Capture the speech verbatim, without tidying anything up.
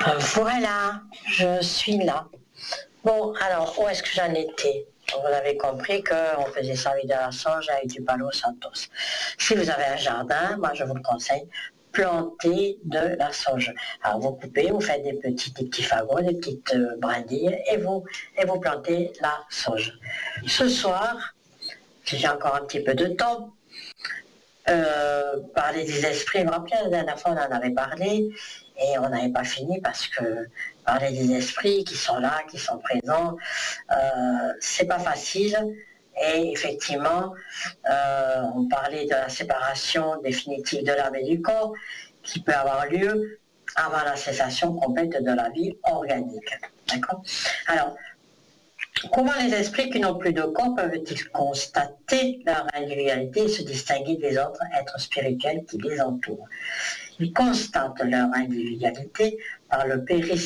Voilà, je suis là. Bon, alors, où est-ce que j'en étais? Vous avez compris qu'on faisait servir de la sauge avec du Palo Santos. Si vous avez un jardin, moi je vous le conseille, plantez de la sauge. Alors vous coupez, vous faites des petits, des petits fagots, des petites euh, brindilles, et vous, et vous plantez la sauge. Ce soir, si j'ai encore un petit peu de temps, euh, parler des esprits, je me rappelle, la dernière fois on en avait parlé, et on n'avait pas fini parce que parler des esprits qui sont là, qui sont présents, euh, c'est pas facile. Et effectivement, euh, on parlait de la séparation définitive de l'âme et du corps qui peut avoir lieu avant la cessation complète de la vie organique. D'accord ? Alors, comment les esprits qui n'ont plus de corps peuvent-ils constater leur individualité et se distinguer des autres êtres spirituels qui les entourent? Ils constatent leur individualité par le périscope